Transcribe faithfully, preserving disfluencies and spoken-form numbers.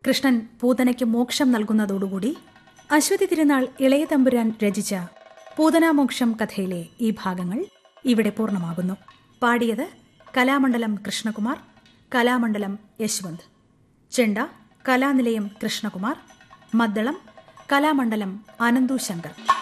കൃഷ്ണൻ പൂതനയ്ക്ക് മോക്ഷം നൽകുന്നതോടുകൂടി അശ്വതി തിരുനാൾ ഇളയ തമ്പുരാൻ രചിച്ച പൂതനാമോക്ഷം കഥയിലെ ഈ ഭാഗങ്ങൾ ഇവിടെ പൂർണ്ണമാകുന്നു. പാടിയത് കലാമണ്ഡലം കൃഷ്ണകുമാർ, കലാമണ്ഡലം യശ്വന്ത്. ചെണ്ട കലാനിലയം കൃഷ്ണകുമാർ, മദ്ദളം കലാമണ്ഡലം അനന്തു ശങ്കർ.